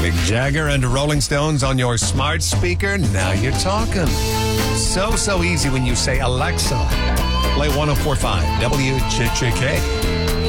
Mick Jagger and the Rolling Stones on your smart speaker. Now you're talking. So easy when you say, Alexa, play 104.5 WJJK.